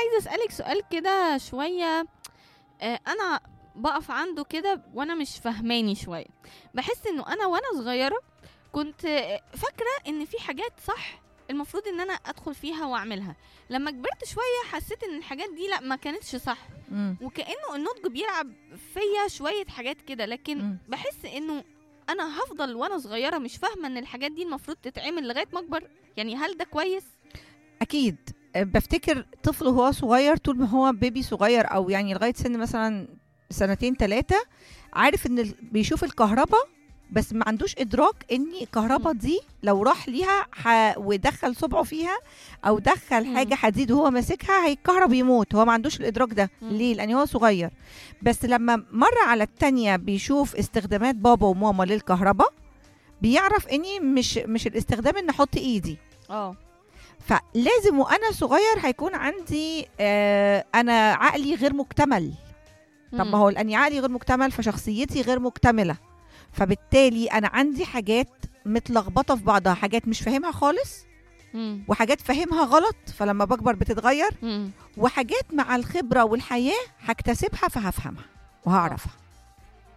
عايزه اسالك سؤال كده شويه، انا بقف عنده كده وانا مش فهماني شويه. بحس انه انا وانا صغيره كنت فاكره ان في حاجات صح المفروض ان انا ادخل فيها واعملها. لما كبرت شويه حسيت ان الحاجات دي لا، ما كانتش صح. وكانه النضج بيلعب فيا شويه حاجات كده، لكن بحس انه انا هفضل وانا صغيره مش فاهمه ان الحاجات دي المفروض تتعمل لغايه ما اكبر. يعني هل ده كويس؟ اكيد. بفتكر طفل وهو صغير، طول ما هو بيبي صغير او يعني لغايه سن مثلا 2-3، عارف ان بيشوف الكهرباء بس ما عندوش ادراك ان الكهرباء دي لو راح ليها ودخل صبعه فيها او دخل حاجه حديد وهو ماسكها هيتكهرب يموت. هو ما عندوش الادراك ده. ليه؟ لان هو صغير. بس لما مره على التانية بيشوف استخدامات بابا وماما للكهرباء بيعرف اني مش الاستخدام ان احط ايدي. فلازم وانا صغير هيكون عندي انا عقلي غير مكتمل. طب ما هو لاني عقلي غير مكتمل فشخصيتي غير مكتمله، فبالتالي انا عندي حاجات متلخبطه في بعضها، حاجات مش فاهمها خالص وحاجات فاهمها غلط فلما بكبر بتتغير، وحاجات مع الخبره والحياه هكتسبها فهفهمها وهعرفها.